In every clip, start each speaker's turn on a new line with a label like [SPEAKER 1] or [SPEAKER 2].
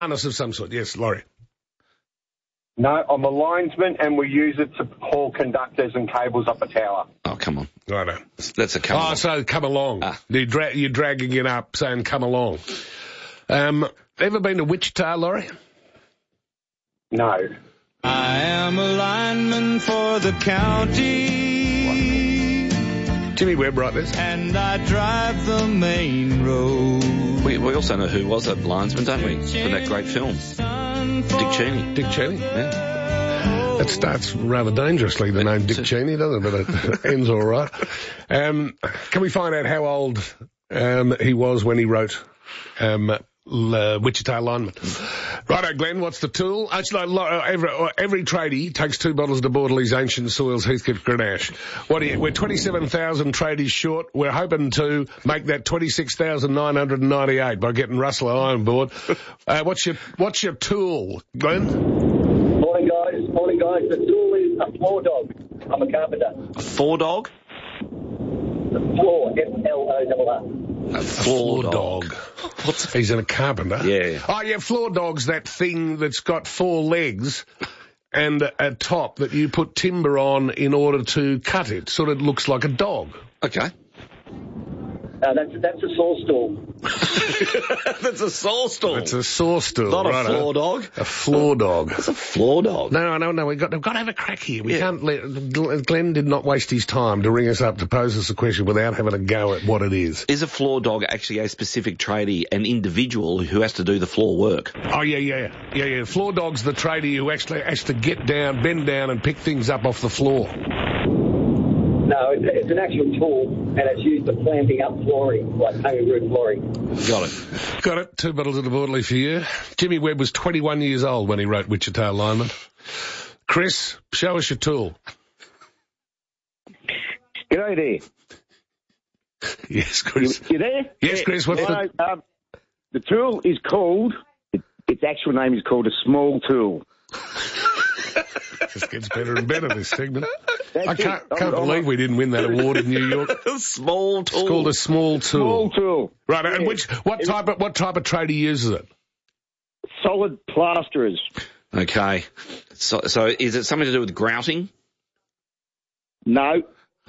[SPEAKER 1] Harness of some sort. Yes, Laurie.
[SPEAKER 2] No, I'm a linesman, and we use it to haul conductors and cables up a tower.
[SPEAKER 3] Oh, come on.
[SPEAKER 1] Righto.
[SPEAKER 3] That's a come on.
[SPEAKER 1] Oh, so come along.
[SPEAKER 3] Ah.
[SPEAKER 1] You're dragging it up, saying come along. Ever been to Wichita, Laurie?
[SPEAKER 2] No.
[SPEAKER 4] I am a lineman for the county.
[SPEAKER 1] Jimmy Webb wrote this.
[SPEAKER 4] And I drive the main road.
[SPEAKER 3] We also know who was that linesman, don't we? For that great film. Dick Cheney.
[SPEAKER 1] Dick Cheney?
[SPEAKER 3] Yeah.
[SPEAKER 1] It starts rather dangerously, the name Dick Cheney, doesn't it? But it ends all right. Can we find out how old he was when he wrote Wichita Lineman? Righto, Glenn, what's the tool? Actually, every tradie takes 2 bottles of Bordeley's Ancient Soils Heathcote Grenache. We're 27,000 tradies short. We're hoping to make that 26,998 by getting Russell and I on board. What's your tool, Glenn?
[SPEAKER 5] Morning, guys. The tool is a floor dog. I'm a carpenter.
[SPEAKER 3] A floor dog?
[SPEAKER 5] Floor, F-L-O-R.
[SPEAKER 3] A floor dog.
[SPEAKER 1] He's a carpenter.
[SPEAKER 3] Yeah.
[SPEAKER 1] Oh, yeah, floor dog's that thing that's got 4 legs and a top that you put timber on in order to cut it. Sort of looks like a dog.
[SPEAKER 3] Okay.
[SPEAKER 5] That's a saw stool.
[SPEAKER 3] That's a saw stool.
[SPEAKER 1] It's a saw stool.
[SPEAKER 3] Not
[SPEAKER 1] right,
[SPEAKER 3] a floor dog.
[SPEAKER 1] A floor dog.
[SPEAKER 3] It's a floor dog.
[SPEAKER 1] No. We've got to have a crack here. We can't Glenn did not waste his time to ring us up to pose us a question without having a go at what it is.
[SPEAKER 3] Is a floor dog actually a specific tradie, an individual who has to do the floor work?
[SPEAKER 1] Oh, yeah. Floor dog's the tradie who actually has to get down, bend down and pick things up off the floor.
[SPEAKER 5] No, it's an actual tool, and it's used for clamping up flooring, like hanging roof flooring.
[SPEAKER 3] Got it.
[SPEAKER 1] 2 bottles of the Bordeley for you. Jimmy Webb was 21 years old when he wrote Wichita Lineman. Chris, show us your tool.
[SPEAKER 6] G'day there.
[SPEAKER 1] Yes, Chris.
[SPEAKER 6] You there?
[SPEAKER 1] Yes, Chris, what's
[SPEAKER 6] the tool is called, its actual name is called a small tool.
[SPEAKER 1] Just gets better and better, this segment. I
[SPEAKER 6] That's
[SPEAKER 1] can't believe we didn't win that award in New York.
[SPEAKER 3] Small tool.
[SPEAKER 1] It's called a small tool.
[SPEAKER 6] Small tool.
[SPEAKER 1] Right,
[SPEAKER 6] Yeah.
[SPEAKER 1] and what type of tradie uses it?
[SPEAKER 6] Solid plasterers.
[SPEAKER 3] Okay. So is it something to do with grouting?
[SPEAKER 6] No.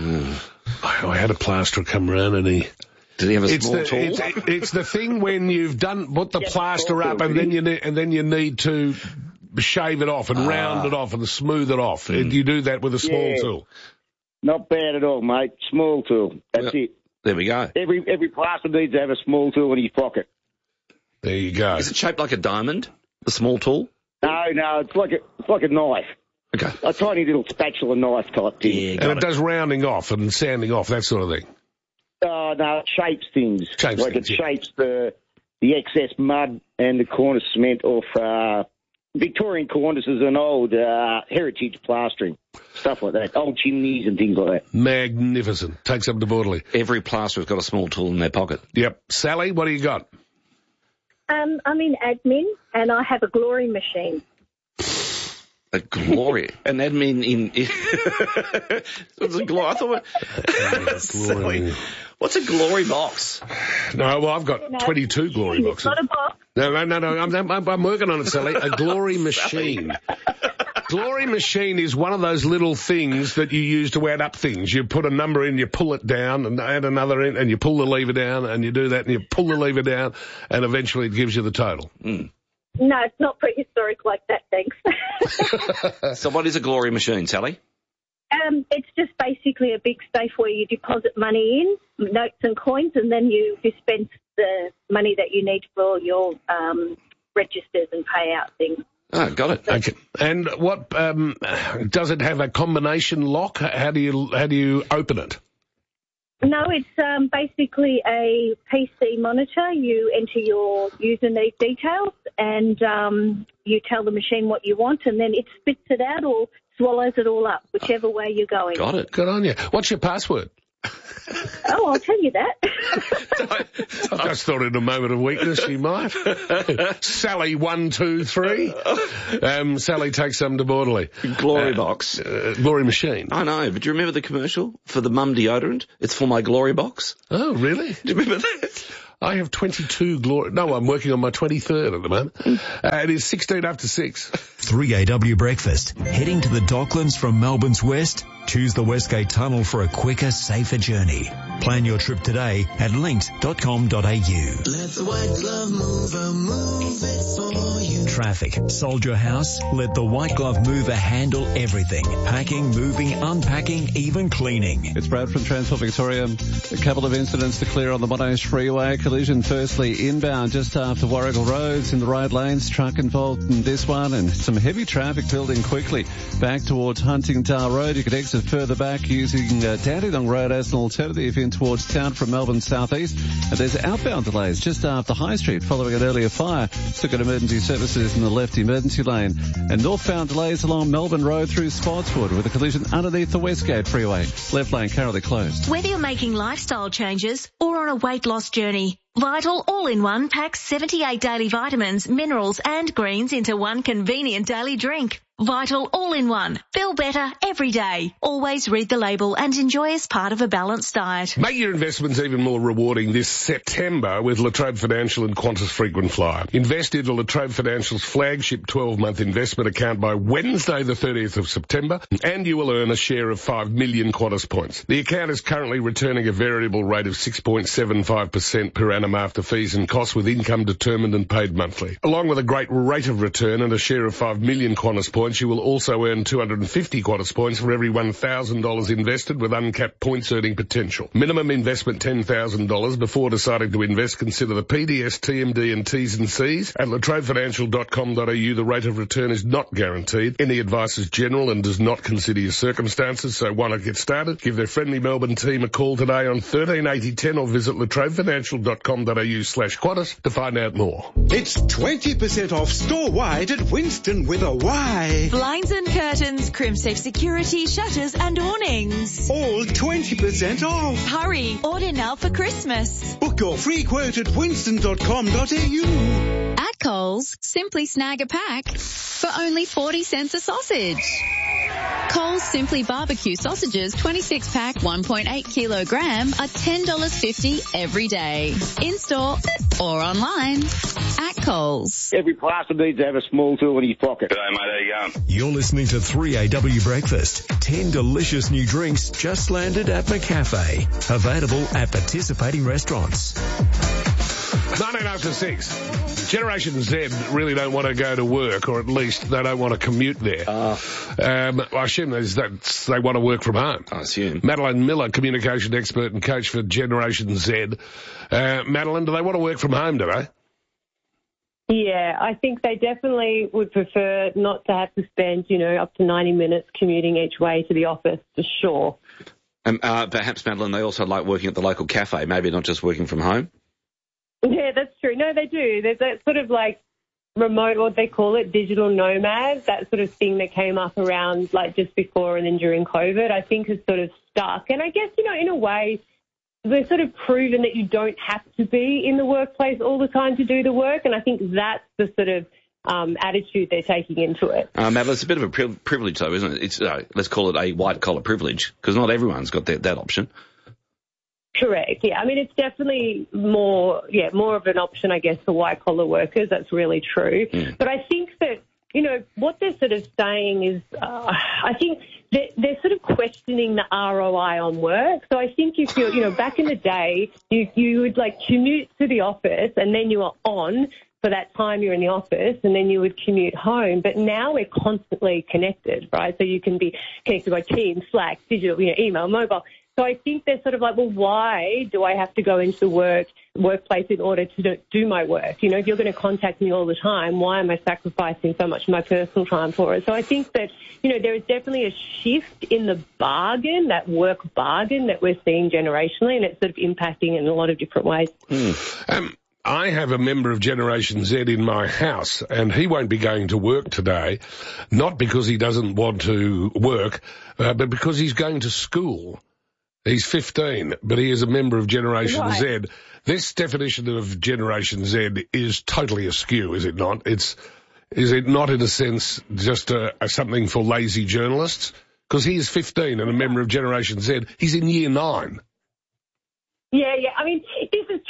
[SPEAKER 1] I had a plasterer come round and he...
[SPEAKER 3] Did he have a small tool?
[SPEAKER 1] It's the thing when you've put the plaster up and then you need to shave it off and round it off and smooth it off. You do that with a small tool.
[SPEAKER 6] Not bad at all, mate. Small tool. That's it.
[SPEAKER 3] There we go.
[SPEAKER 6] Every plaster needs to have a small tool in his pocket.
[SPEAKER 1] There you go.
[SPEAKER 3] Is it shaped like a diamond, the small tool?
[SPEAKER 6] No, it's like a knife.
[SPEAKER 3] Okay.
[SPEAKER 6] A tiny little spatula knife type thing.
[SPEAKER 3] Yeah,
[SPEAKER 1] And it does rounding off and sanding off, that sort of thing.
[SPEAKER 6] Oh, no, it shapes things.
[SPEAKER 1] Shapes
[SPEAKER 6] shapes the excess mud and the cornice cement off Victorian cornices and old heritage plastering, stuff like that, old chimneys and things like that.
[SPEAKER 1] Magnificent. Takes up to Bordeley.
[SPEAKER 3] Every plasterer's got a small tool in their pocket.
[SPEAKER 1] Yep. Sally, what do you got?
[SPEAKER 7] I'm in admin, and I have a glory machine.
[SPEAKER 3] A glory, an admin in. What's a glory? I thought.
[SPEAKER 1] Glory.
[SPEAKER 3] What's a glory box?
[SPEAKER 1] No, well, I've got 22 glory boxes.
[SPEAKER 7] It's not a box.
[SPEAKER 1] No. I'm working on it, Sally. A glory machine. Glory machine is one of those little things that you use to add up things. You put a number in, you pull it down, and add another in, and you pull the lever down, and you do that, and you pull the lever down, and eventually it gives you the total.
[SPEAKER 7] No, it's not prehistoric like that, thanks.
[SPEAKER 3] So what is a glory machine, Sally?
[SPEAKER 7] It's just basically a big safe where you deposit money in, notes and coins, and then you dispense the money that you need for your registers and payout things.
[SPEAKER 3] Oh, got it.
[SPEAKER 1] Okay. And what does it have a combination lock? How do you open it?
[SPEAKER 7] No, it's basically a PC monitor. You enter your user details and you tell the machine what you want, and then it spits it out or swallows it all up, whichever way you're going.
[SPEAKER 3] Got it.
[SPEAKER 1] Good on you. What's your password?
[SPEAKER 7] Oh, I'll tell you that.
[SPEAKER 1] I just thought in a moment of weakness she might. Sally 123. Sally takes some to Bordeley.
[SPEAKER 3] Glory box.
[SPEAKER 1] Glory machine.
[SPEAKER 3] I know, but do you remember the commercial for the mum deodorant? It's for my glory box.
[SPEAKER 1] Oh, really?
[SPEAKER 3] Do you remember that?
[SPEAKER 1] I have 22 No, I'm working on my 23rd at the moment. It is 16 after 6.
[SPEAKER 8] 3AW Breakfast. Heading to the Docklands from Melbourne's west? Choose the Westgate Tunnel for a quicker, safer journey. Plan your trip today at linkt.com.au.
[SPEAKER 9] Let the white glove mover move it for you.
[SPEAKER 8] Traffic. Sold your house? Let the White Glove Mover handle everything. Packing, moving, unpacking, even cleaning.
[SPEAKER 10] It's Brad from Transport Victoria. A couple of incidents to clear on the Monash Freeway. Collision firstly inbound just after Warrigal Roads in the right lanes. Truck involved in this one, and some heavy traffic building quickly back towards Huntingdale Road. You can exit further back using Dandenong Road as an alternative in towards town from Melbourne southeast. And there's outbound delays just after High Street following an earlier fire. Still got emergency services in the left emergency lane. And northbound delays along Melbourne Road through Spotswood with a collision underneath the Westgate Freeway. Left lane currently closed.
[SPEAKER 11] Whether you're making lifestyle changes or on a weight loss journey, Vital All-in-One packs 78 daily vitamins, minerals and greens into one convenient daily drink. Vital All-in-One. Feel better every day. Always read the label and enjoy as part of a balanced diet.
[SPEAKER 1] Make your investments even more rewarding this September with La Trobe Financial and Qantas Frequent Flyer. Invest into La Trobe Financial's flagship 12-month investment account by Wednesday the 30th of September, and you will earn a share of 5 million Qantas points. The account is currently returning a variable rate of 6.75% per annum after fees and costs, with income determined and paid monthly. Along with a great rate of return and a share of 5 million Qantas points, you will also earn 250 Qantas points for every $1,000 invested, with uncapped points earning potential. Minimum investment $10,000. Before deciding to invest, consider the PDS, TMD and T's and C's. At latrobefinancial.com.au, the rate of return is not guaranteed. Any advice is general and does not consider your circumstances, so why not get started? Give their friendly Melbourne team a call today on 138010 or visit latrobefinancial.com.au/Qantas to find out more.
[SPEAKER 12] It's 20% off store-wide at Winston with a Y.
[SPEAKER 13] Blinds and curtains, CrimSafe security, shutters and awnings.
[SPEAKER 12] All 20% off.
[SPEAKER 13] Hurry, order now for Christmas.
[SPEAKER 12] Book your free quote at winston.com.au.
[SPEAKER 14] At Coles, simply snag a pack for only 40 cents a sausage. Coles Simply Barbecue sausages, 26-pack, 1.8 kilogram, are $10.50 every day. In-store or online. At Coles.
[SPEAKER 6] Every plaster needs to have a small tool in his pocket.
[SPEAKER 15] G'day, mate. How you going?
[SPEAKER 8] You're listening to 3AW Breakfast. 10 delicious new drinks just landed at McCafe. Available at participating restaurants.
[SPEAKER 1] 19 after 6. Generation Z really don't want to go to work, or at least they don't want to commute there. I assume they want to work from home.
[SPEAKER 3] I assume.
[SPEAKER 1] Madeline Miller, communication expert and coach for Generation Z. Madeline, do they want to work from home, do they?
[SPEAKER 16] Yeah, I think they definitely would prefer not to have to spend, up to 90 minutes commuting each way to the office, for sure.
[SPEAKER 3] Perhaps, Madeline, they also like working at the local cafe, maybe not just working from home?
[SPEAKER 16] Yeah, that's true. No, they do. There's that sort of remote, what they call it, digital nomads, that sort of thing that came up around just before and then during COVID, I think has sort of stuck. And I guess, in a way, they're sort of proven that you don't have to be in the workplace all the time to do the work, and I think that's the sort of attitude they're taking into it.
[SPEAKER 3] Madeline, it's a bit of a privilege, though, isn't it? It's let's call it a white-collar privilege, because not everyone's got that option.
[SPEAKER 16] Correct, yeah. I mean, it's definitely more of an option, I guess, for white-collar workers. That's really true. Mm. But I think that, what they're sort of saying is, I think they're sort of questioning the ROI on work. So I think if you're, back in the day, you would commute to the office and then you are on for that time you're in the office, and then you would commute home. But now we're constantly connected, right? So you can be connected by Teams, Slack, digital, email, mobile. So I think they're sort of well, why do I have to go into the workplace in order to do my work? If you're going to contact me all the time, why am I sacrificing so much of my personal time for it? So I think that, there is definitely a shift in the bargain, that work bargain that we're seeing generationally, and it's sort of impacting in a lot of different ways.
[SPEAKER 1] I have a member of Generation Z in my house, and he won't be going to work today, not because he doesn't want to work, but because he's going to school. He's 15, but he is a member of Generation Z. This definition of Generation Z is totally askew, is it not? Is it not, in a sense, just something for lazy journalists? Because he is 15 and a member of Generation Z. He's in year 9.
[SPEAKER 16] Yeah. I mean, this is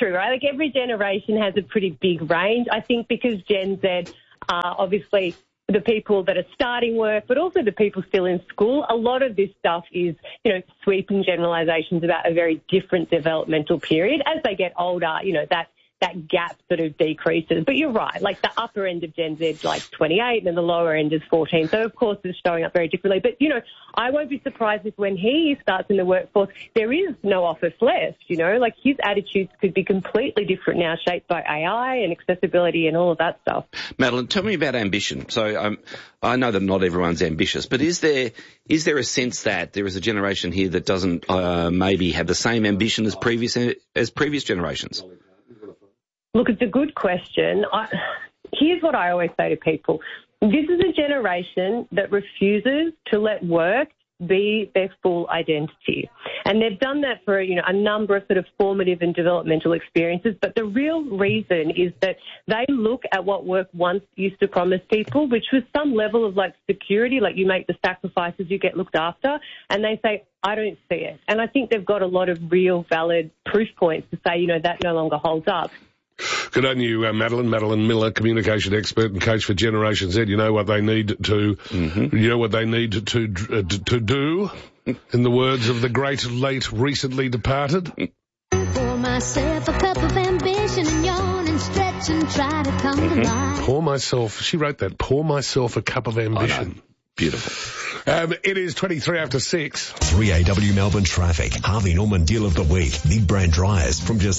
[SPEAKER 16] true, right? Like every generation has a pretty big range. I think because Gen Z are obviously the people that are starting work, but also the people still in school, a lot of this stuff is, sweeping generalisations about a very different developmental period. As they get older, that gap sort of decreases. But you're right, like the upper end of Gen Z is like 28 and the lower end is 14. So, of course, it's showing up very differently. But, I won't be surprised if when he starts in the workforce, there is no office left, like his attitudes could be completely different now, shaped by AI and accessibility and all of that stuff.
[SPEAKER 3] Madeline, tell me about ambition. So I know that not everyone's ambitious, but is there a sense that there is a generation here that doesn't maybe have the same ambition as previous generations?
[SPEAKER 16] Look, it's a good question. Here's what I always say to people. This is a generation that refuses to let work be their full identity. And they've done that for, a number of sort of formative and developmental experiences. But the real reason is that they look at what work once used to promise people, which was some level of like security, like you make the sacrifices, you get looked after. And they say, I don't see it. And I think they've got a lot of real valid proof points to say, that no longer holds up.
[SPEAKER 1] Good on you, Madeline. Madeline Miller, communication expert and coach for Generation Z. You know what they need to, you know what they need to do, in the words of the great late recently departed.
[SPEAKER 9] Pour myself a cup of ambition and yawn and stretch and try to come to life.
[SPEAKER 1] Pour myself, she wrote that, pour myself a cup of ambition.
[SPEAKER 3] Beautiful.
[SPEAKER 1] It is 23 after 6.
[SPEAKER 8] 3AW Melbourne traffic. Harvey Norman deal of the week. Big brand dryers from just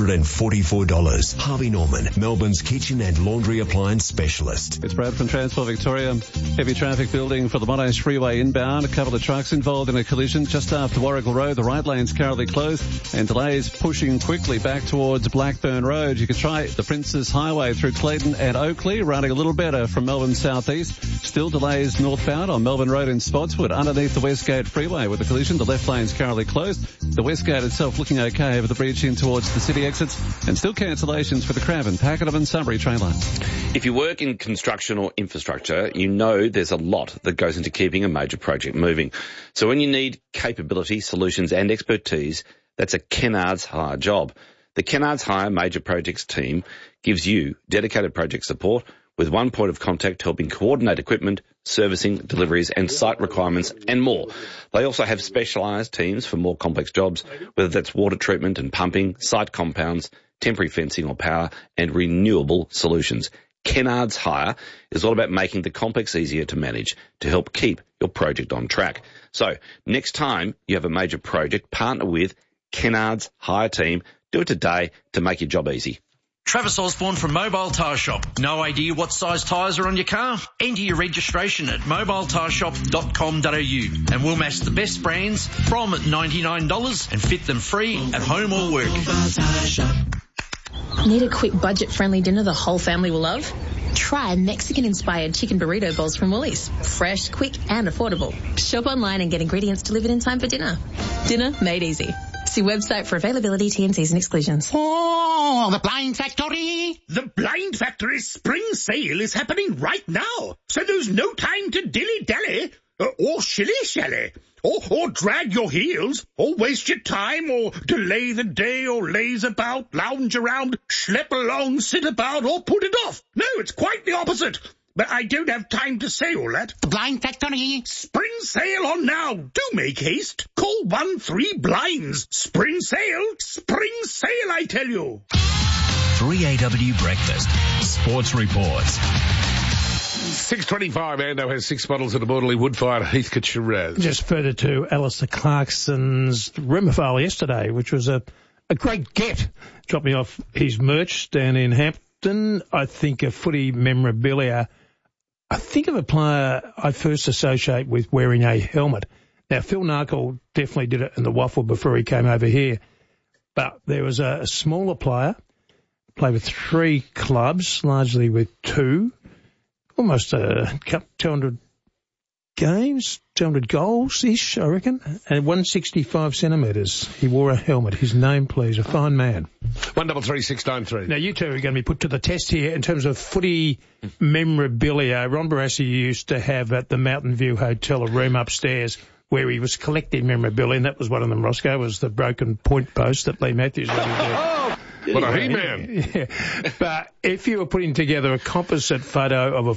[SPEAKER 8] $444. Harvey Norman, Melbourne's kitchen and laundry appliance specialist.
[SPEAKER 10] It's Brad from Transport Victoria. Heavy traffic building for the Monash Freeway inbound. A couple of trucks involved in a collision just after Warrigal Road. The right lane's currently closed and delays pushing quickly back towards Blackburn Road. You can try the Princes Highway through Clayton and Oakley, running a little better from Melbourne southeast. Still delays northbound on Melbourne Road in Spotswood underneath the Westgate Freeway with the collision. The left lane's currently closed. The Westgate itself looking okay over the bridge in towards the city exits, and still cancellations for the Craven, Pakenham and Sunbury train lines.
[SPEAKER 3] If you work in construction or infrastructure, you know there's a lot that goes into keeping a major project moving. So when you need capability, solutions and expertise, that's a Kennards Hire job. The Kennards Hire Major Projects team gives you dedicated project support with one point of contact helping coordinate equipment, servicing, deliveries and site requirements and more. They also have specialised teams for more complex jobs, whether that's water treatment and pumping, site compounds, temporary fencing or power and renewable solutions. Kennards Hire is all about making the complex easier to manage to help keep your project on track. So next time you have a major project, partner with Kennards Hire team. Do it today to make your job easy.
[SPEAKER 15] Travis Osborne from Mobile Tyre Shop. No idea what size tyres are on your car? Enter your registration at mobiletireshop.com.au and we'll match the best brands from $99 and fit them free at home or work.
[SPEAKER 17] Need a quick budget-friendly dinner the whole family will love? Try Mexican-inspired chicken burrito bowls from Woolies. Fresh, quick and affordable. Shop online and get ingredients delivered in time for dinner. Dinner made easy. See website for availability, T&Cs and exclusions.
[SPEAKER 18] Oh, the Blind Factory! The Blind Factory's spring sale is happening right now, so there's no time to dilly-dally, or shilly-shally, or drag your heels, or waste your time, or delay the day, or laze about, lounge around, schlep along, sit about, or put it off. No, it's quite the opposite. But I don't have time to say all that. The Blind Factory. Spring sale on now. Do make haste. Call 13-BLINDS. Spring sale, I tell you.
[SPEAKER 8] 3AW Breakfast. Sports Reports.
[SPEAKER 1] 6:25, Ando has 6 bottles of the Borderley Woodfire Heathcote Shiraz.
[SPEAKER 19] Just further to Alistair Clarkson's rumour file yesterday, which was a great get. Dropped me off his merch down in Hampton. I think a footy memorabilia. I think of a player I first associate with wearing a helmet. Now, Phil Narkle definitely did it in the Waffle before he came over here. But there was a smaller player, played with 3 clubs, largely with 2, almost 200 games, 200 goals-ish, I reckon, and 165 centimetres. He wore a helmet. His name, please, a fine man.
[SPEAKER 1] 133693.
[SPEAKER 19] Now, you two are going to be put to the test here in terms of footy memorabilia. Ron Barassi used to have at the Mountain View Hotel a room upstairs where he was collecting memorabilia, and that was one of them, Roscoe, was the broken point post that Lee Matthews really did.
[SPEAKER 1] What a He-Man.
[SPEAKER 19] Yeah. But if you were putting together a composite photo of a